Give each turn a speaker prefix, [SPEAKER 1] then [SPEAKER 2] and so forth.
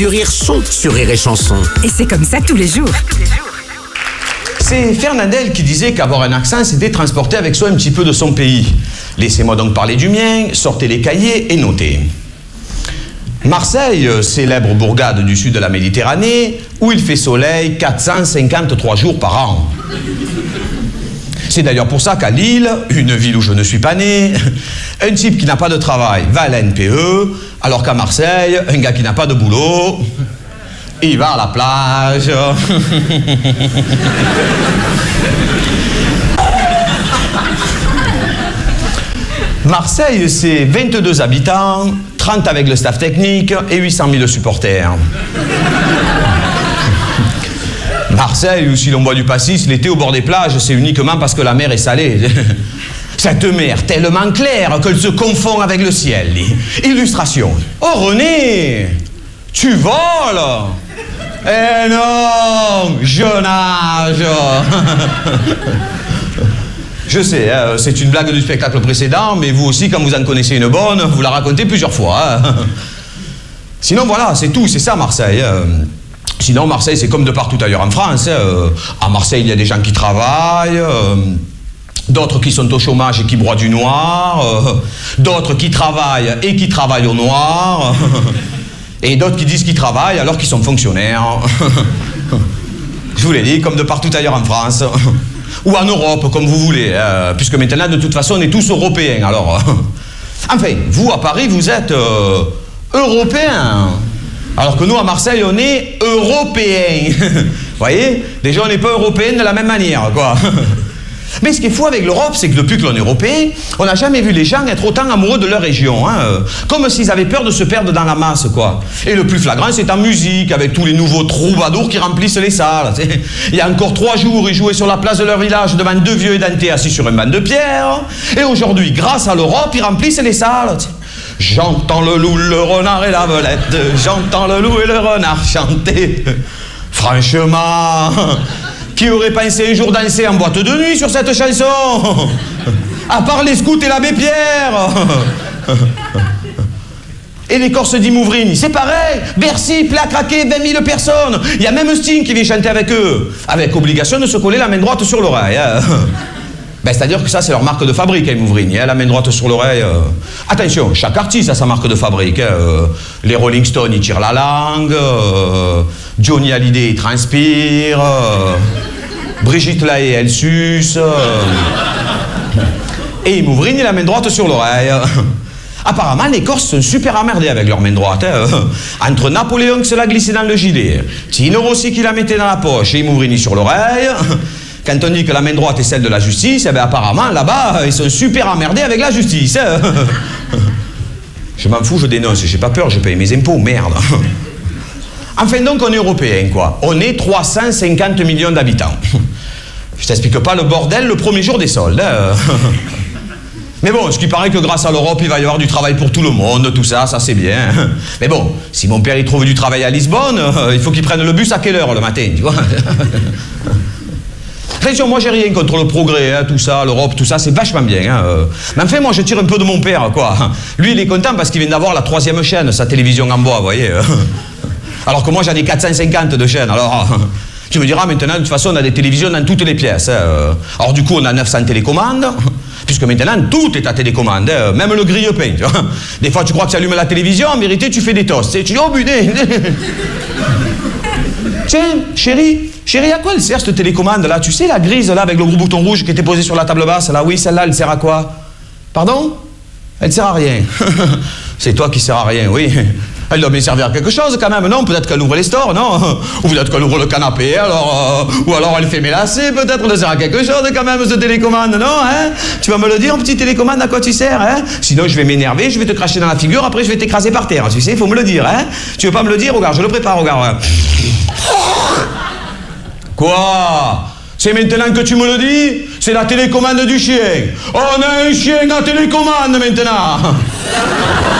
[SPEAKER 1] du rire sont sur Rire et Chanson.
[SPEAKER 2] Et c'est comme ça tous les jours.
[SPEAKER 3] C'est Fernandel qui disait qu'avoir un accent, c'était transporter avec soi un petit peu de son pays. Laissez-moi donc parler du mien, sortez les cahiers et notez. Marseille, célèbre bourgade du sud de la Méditerranée, où il fait soleil 453 jours par an. C'est d'ailleurs pour ça qu'à Lille, une ville où je ne suis pas né, un type qui n'a pas de travail va à la NPE, alors qu'à Marseille, un gars qui n'a pas de boulot, il va à la plage. Marseille, c'est 22 habitants, 30 avec le staff technique et 800 000 supporters. Marseille, où si l'on boit du pastis l'été au bord des plages, c'est uniquement parce que la mer est salée. Cette mer tellement claire qu'elle se confond avec le ciel. Illustration. Oh René, tu voles? Eh non, je nage. Je sais, c'est une blague du spectacle précédent, mais vous aussi, quand vous en connaissez une bonne, vous la racontez plusieurs fois. Sinon, voilà, c'est tout, c'est ça Marseille. Sinon, Marseille, c'est comme de partout ailleurs en France. À Marseille, il y a des gens qui travaillent, d'autres qui sont au chômage et qui broient du noir, d'autres qui travaillent et qui travaillent au noir, et d'autres qui disent qu'ils travaillent alors qu'ils sont fonctionnaires. Je vous l'ai dit, comme de partout ailleurs en France. Ou en Europe, comme vous voulez, puisque maintenant, de toute façon, on est tous européens, alors. Enfin, vous, à Paris, vous êtes européens. Alors que nous, à Marseille, on est européens. Vous voyez? Déjà, on n'est pas européens de la même manière, quoi. Mais ce qui est fou avec l'Europe, c'est que depuis que l'on est européen, on n'a jamais vu les gens être autant amoureux de leur région, hein, comme s'ils avaient peur de se perdre dans la masse, quoi. Et le plus flagrant, c'est en musique, avec tous les nouveaux troubadours qui remplissent les salles. Il y a encore 3 jours, ils jouaient sur la place de leur village devant 2 vieux édentés assis sur un banc de pierre. Et aujourd'hui, grâce à l'Europe, ils remplissent les salles. J'entends le loup, le renard et la belette, j'entends le loup et le renard chanter. Franchement... Qui aurait pensé un jour danser en boîte de nuit sur cette chanson? À part les scouts et l'abbé Pierre. Et les Corses d'Imouvrigne, c'est pareil. Bercy, plat craqué, 20 000 personnes. Il y a même Sting qui vient chanter avec eux, avec obligation de se coller la main droite sur l'oreille. Ben, c'est-à-dire que ça, c'est leur marque de fabrique, hein, Imouvrigne, la main droite sur l'oreille. Attention, chaque artiste a sa marque de fabrique. Les Rolling Stones, ils tirent la langue. Johnny Hallyday, il transpire. Brigitte Lahaie, elle suce. Et Imouvrigne, il a la main droite sur l'oreille. Apparemment, les Corses sont super emmerdés avec leur main droite. Entre Napoléon qui se l'a glissé dans le gilet, Tino Rossi qui la mettait dans la poche et Imouvrigne sur l'oreille. Quand on dit que la main droite est celle de la justice, eh bien apparemment, là-bas, ils sont super emmerdés avec la justice. Je m'en fous, je dénonce, j'ai pas peur, je paye mes impôts, merde. Enfin, donc, on est européens, quoi. On est 350 millions d'habitants. Je t'explique pas le bordel le premier jour des soldes. Mais bon, ce qui paraît que grâce à l'Europe, il va y avoir du travail pour tout le monde, tout ça, ça c'est bien. Mais bon, si mon père il trouve du travail à Lisbonne, il faut qu'il prenne le bus à quelle heure le matin, tu vois? Attention, moi j'ai rien contre le progrès, hein, tout ça, l'Europe, tout ça, c'est vachement bien. Hein, Mais enfin, moi je tire un peu de mon père, quoi. Lui, il est content parce qu'il vient d'avoir la 3e chaîne, sa télévision en bois, vous voyez. Alors que moi j'en ai 450 de chaînes, alors... Tu me diras maintenant, de toute façon, on a des télévisions dans toutes les pièces. Hein. Alors du coup, on a 900 télécommandes, puisque maintenant, tout est à télécommande, hein, même le grille-pain. Tu vois. Des fois, tu crois que tu allumes la télévision, en vérité, tu fais des toasts. Tu dis, oh putain. Tiens, chérie, à quoi elle sert cette télécommande là? Tu sais, la grise là, avec le gros bouton rouge qui était posé sur la table basse, là, oui, celle-là, elle sert à quoi? Pardon? Elle sert à rien. C'est toi qui sers à rien, oui. Elle doit bien servir à quelque chose quand même, non? Peut-être qu'elle ouvre les stores, non? Ou peut-être qu'elle ouvre le canapé, alors... ou alors elle fait mes lacets, peut-être qu'elle sert à quelque chose quand même, ce télécommande, non? Hein? Tu vas me le dire, petit télécommande, à quoi tu sers, hein? Sinon, je vais m'énerver, je vais te cracher dans la figure, après je vais t'écraser par terre, tu sais, il faut me le dire, hein? Tu veux pas me le dire? Regarde, je le prépare, regarde. Quoi? C'est maintenant que tu me le dis? C'est la télécommande du chien. On a un chien à télécommande maintenant.